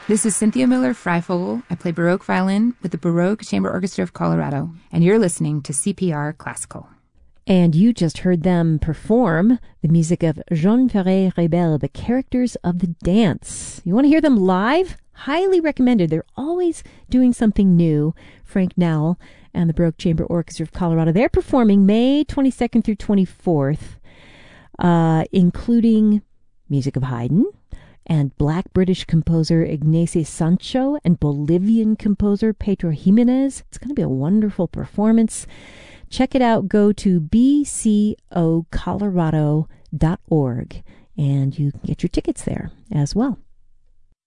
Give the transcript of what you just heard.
This is Cynthia Miller-Freifogel. I play Baroque violin with the Baroque Chamber Orchestra of Colorado, and you're listening to CPR Classical. And you just heard them perform the music of Jean Ferré-Rebel, The Characters of the Dance. You want to hear them live? Highly recommended. They're always doing something new. Frank Nowell and the Baroque Chamber Orchestra of Colorado. They're performing May 22nd through 24th, including music of Haydn and Black British composer Ignacio Sancho and Bolivian composer Pedro Jimenez. It's going to be a wonderful performance. Check it out. Go to bcocolorado.org and you can get your tickets there as well.